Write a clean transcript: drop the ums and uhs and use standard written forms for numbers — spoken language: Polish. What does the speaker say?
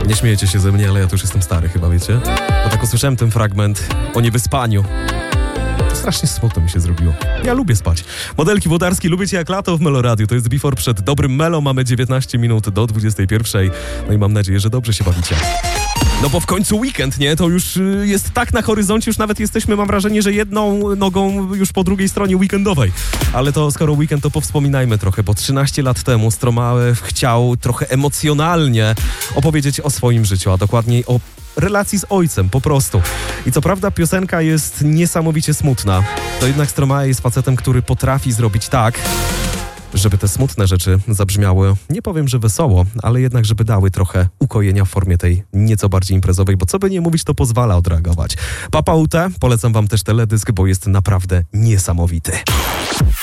Nie śmiejecie się ze mnie, ale ja tu już jestem stary chyba, wiecie? Bo tak usłyszałem ten fragment o niewyspaniu. Strasznie smutno mi się zrobiło. Ja lubię spać. Modelki Włodarski, lubię cię jak lato w Melo Radio. To jest Before przed dobrym Melo. Mamy 19 minut do 21. No i mam nadzieję, że dobrze się bawicie. No bo w końcu weekend, nie? To już jest tak na horyzoncie, już nawet jesteśmy, mam wrażenie, że jedną nogą już po drugiej stronie weekendowej. Ale to skoro weekend, to powspominajmy trochę, bo 13 lat temu Stromae chciał trochę emocjonalnie opowiedzieć o swoim życiu, a dokładniej o relacji z ojcem, po prostu. I co prawda piosenka jest niesamowicie smutna, to jednak Stromae jest facetem, który potrafi zrobić tak, żeby te smutne rzeczy zabrzmiały, nie powiem, że wesoło, ale jednak, żeby dały trochę ukojenia w formie tej nieco bardziej imprezowej, bo co by nie mówić, to pozwala odreagować. Papa UT, polecam wam też teledysk, bo jest naprawdę niesamowity.